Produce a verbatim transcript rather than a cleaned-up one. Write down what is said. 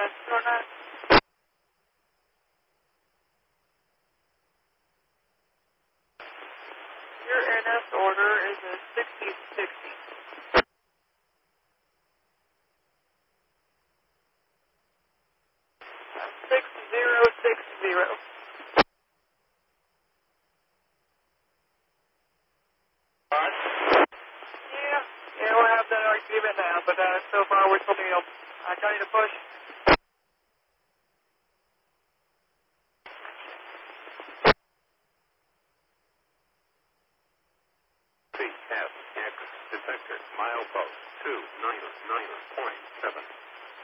nine zero nine. Your N S order is a sixty sixty. six zero six zero. Yeah, yeah, we'll have that argument now, but uh, so far we're still deal. I tell you to push. C F X detector milepost two nine nine point seven.